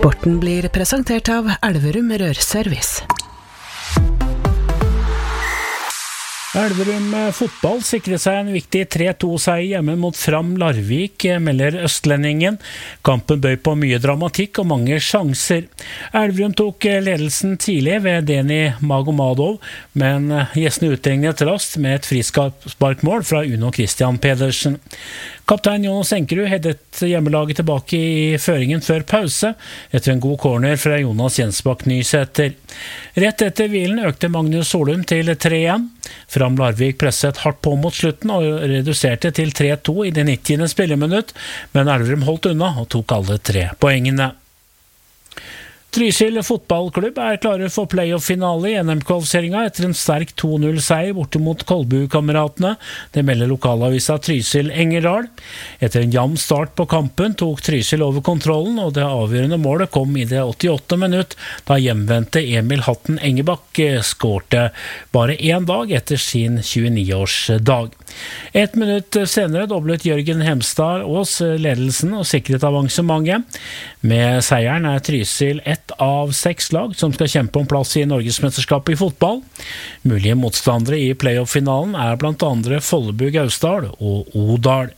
Sporten blir presentert av Elverum Rørservice. Elverum fotball sikret seg en viktig 3-2-seier hjemme mot Fram Larvik, melder Østlendingen. Kampen bøy på mye dramatikk og mange sjanser. Elverum tok ledelsen tidlig ved Deni Magomadov, men gjestene utlignet raskt med et frisparkmål fra Uno Christian Pedersen. Kaptein Jonas Enkerud headet hjemmelaget tilbake i føringen før pause, etter en god corner fra Jonas Jensbakk Nysæter. Rett etter hvilen økte Magnus Solum til 3-1. Fram Larvik presset hardt på mot slutten og reduserte til 3-2 i det 90. spilleminutt, men Elverum holdt unna og tok alle 3 poengene. Trysil fotballklubb klare for playoff-finale i NM-kvalifiseringen etter en sterk 2-0-seier borte mot Kolbu-kameratene. Det melder lokalavisa Trysil Engerdal. Etter en jevn start på kampen tok Trysil over kontrollen, og det avgjørende målet kom i det 88. minutt, da hjemvendte Emil Hatten Engebakk skårte bare en dag etter sin 29-årsdag. 1 minutt senere doblet Jørgen Hemstad Aas ledelsen og sikret avansementet. Med seieren Trysil ett av 6 lag som skal kjempe om plass i Norgesmesterskapet i fotball. Mulige motstandere i playoff-finalen blant andre Follebu Gausdal og Odal.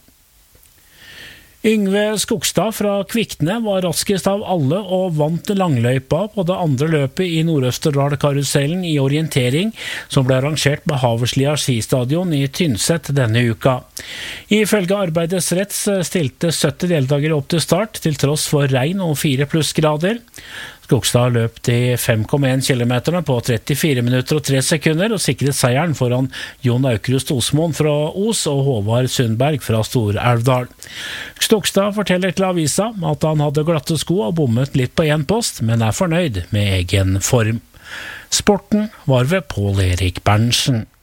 Yngve Skogstad fra Kvikne var raskest av alle og vant langløypa på det andre løpet i Nord-Østerdal-karusellen i orientering, som ble arrangert med Haverslia skistadion i Tynset denne uka. Ifølge Arbeidets Retts stilte 70 deltakere opp til start, til tross for regn og 4 plussgrader. Skogstad løp de 5,1 kilometerne på 34 minutter og 3 sekunder og sikret seieren foran Jon Aukrust Osmoen fra Os og Håvard Sundberg fra Stor-Elvdal. Skogstad forteller til avisa at han hadde glatte sko og bommet litt på en post, men fornøyd med egen form. Sporten var ved Pål Erik Berntsen.